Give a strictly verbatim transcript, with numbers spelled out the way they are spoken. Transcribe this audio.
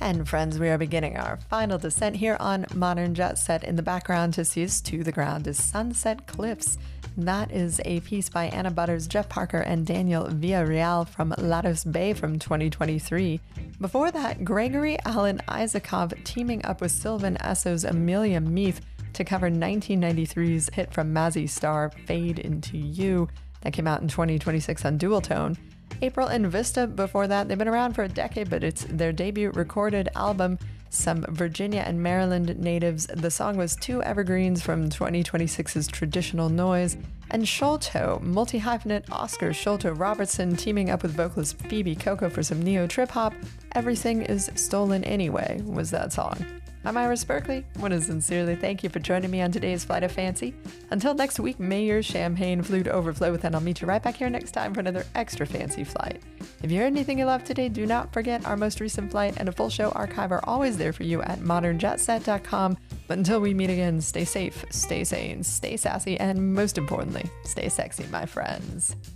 And friends, we are beginning our final descent here on Modern Jet Set. In the background to see us to the ground is Sunset Cliffs. That is a piece by Anna Butters, Jeff Parker, and Daniel Villarreal from Lados Bay from twenty twenty-three. Before that, Gregory Alan Isakov teaming up with Sylvan Esso's Amelia Meath to cover nineteen ninety-three's hit from Mazzy Star, Fade Into You. That came out in twenty twenty-six on Dual Tone. April and Vista before that. They've been around for a decade, but it's their debut recorded album. Some Virginia and Maryland natives. The song was Two Evergreens from twenty twenty-six's Traditional Noise. And Sholto, multi-hyphenate Oscar Sholto Robertson teaming up with vocalist Phoebe Coco for some neo-trip-hop. Everything is Stolen Anyway was that song. I'm Iris Berkeley. I want to sincerely thank you for joining me on today's Flight of Fancy. Until next week, may your champagne flute overflow with, and I'll meet you right back here next time for another extra fancy flight. If you heard anything you loved today, do not forget our most recent flight and a full show archive are always there for you at modern jet set dot com. But until we meet again, stay safe, stay sane, stay sassy, and most importantly, stay sexy, my friends.